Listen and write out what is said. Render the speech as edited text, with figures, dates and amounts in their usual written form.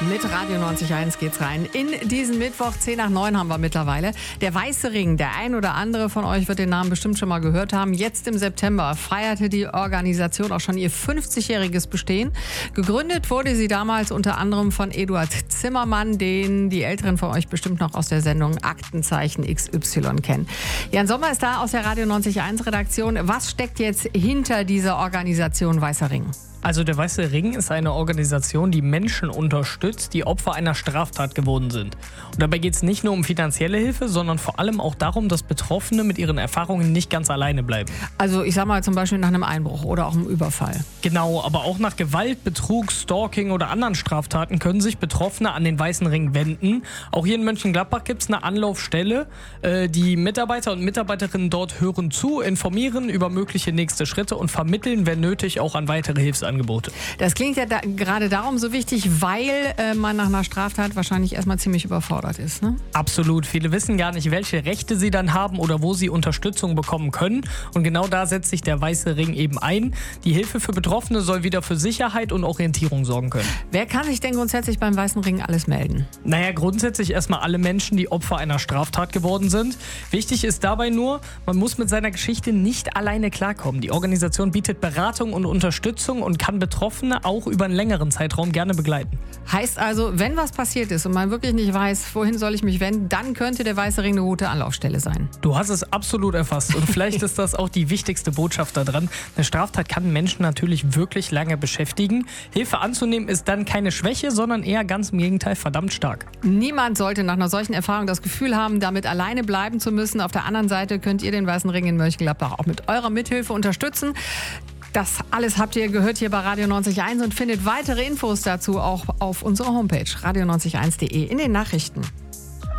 Mit Radio 90.1 geht's rein. In diesen Mittwoch, 10 nach 9 haben wir mittlerweile. Der Weiße Ring, der ein oder andere von euch wird den Namen bestimmt schon mal gehört haben. Jetzt im September feierte die Organisation auch schon ihr 50-jähriges Bestehen. Gegründet wurde sie damals unter anderem von Eduard Zimmermann, den die Älteren von euch bestimmt noch aus der Sendung Aktenzeichen XY kennen. Jan Sommer ist da aus der Radio 90.1 Redaktion. Was steckt jetzt hinter dieser Organisation Weißer Ring? Also der Weiße Ring ist eine Organisation, die Menschen unterstützt, die Opfer einer Straftat geworden sind. Und dabei geht es nicht nur um finanzielle Hilfe, sondern vor allem auch darum, dass Betroffene mit ihren Erfahrungen nicht ganz alleine bleiben. Also ich sag mal zum Beispiel nach einem Einbruch oder auch einem Überfall. Genau, aber auch nach Gewalt, Betrug, Stalking oder anderen Straftaten können sich Betroffene an den Weißen Ring wenden. Auch hier in Mönchengladbach gibt es eine Anlaufstelle. Die Mitarbeiter und Mitarbeiterinnen dort hören zu, informieren über mögliche nächste Schritte und vermitteln, wenn nötig, auch an weitere Hilfsangebote. Das klingt ja gerade darum so wichtig, weil man nach einer Straftat wahrscheinlich erstmal ziemlich überfordert ist, ne? Absolut. Viele wissen gar nicht, welche Rechte sie dann haben oder wo sie Unterstützung bekommen können. Und genau da setzt sich der Weiße Ring eben ein. Die Hilfe für Betroffene soll wieder für Sicherheit und Orientierung sorgen können. Wer kann sich denn grundsätzlich beim Weißen Ring alles melden? Naja, grundsätzlich erstmal alle Menschen, die Opfer einer Straftat geworden sind. Wichtig ist dabei nur, man muss mit seiner Geschichte nicht alleine klarkommen. Die Organisation bietet Beratung und Unterstützung und kann Betroffene auch über einen längeren Zeitraum gerne begleiten. Heißt also, wenn was passiert ist und man wirklich nicht weiß, wohin soll ich mich wenden, dann könnte der Weiße Ring eine gute Anlaufstelle sein. Du hast es absolut erfasst und vielleicht ist das auch die wichtigste Botschaft daran. Eine Straftat kann Menschen natürlich wirklich lange beschäftigen. Hilfe anzunehmen ist dann keine Schwäche, sondern eher ganz im Gegenteil verdammt stark. Niemand sollte nach einer solchen Erfahrung das Gefühl haben, damit alleine bleiben zu müssen. Auf der anderen Seite könnt ihr den Weißen Ring in Mönchengladbach auch mit eurer Mithilfe unterstützen. Das alles habt ihr gehört hier bei Radio 90.1 und findet weitere Infos dazu auch auf unserer Homepage radio90.1.de in den Nachrichten.